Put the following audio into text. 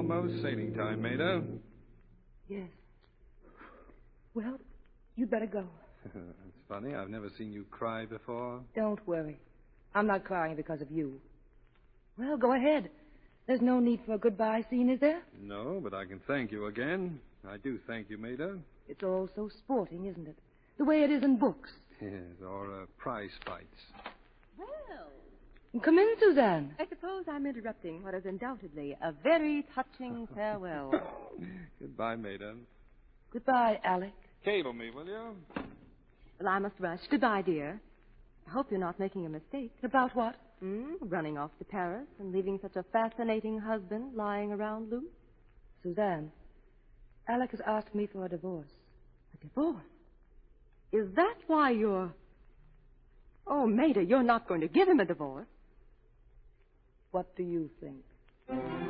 almost sailing time, Maida. Yes. Well, you'd better go. It's funny. I've never seen you cry before. Don't worry. I'm not crying because of you. Well, go ahead. There's no need for a goodbye scene, is there? No, but I can thank you again. I do thank you, Maida. It's all so sporting, isn't it? The way it is in books. Yes, or prize fights. Well, Come in, Suzanne. I suppose I'm interrupting what is undoubtedly a very touching farewell. Goodbye, Maida. Goodbye, Alec. Cable me, will you? Well, I must rush. Goodbye, dear. I hope you're not making a mistake. About what? Running off to Paris and leaving such a fascinating husband lying around loose? Suzanne, Alec has asked me for a divorce. A divorce? Is that why you're... Oh, Maida, you're not going to give him a divorce. What do you think?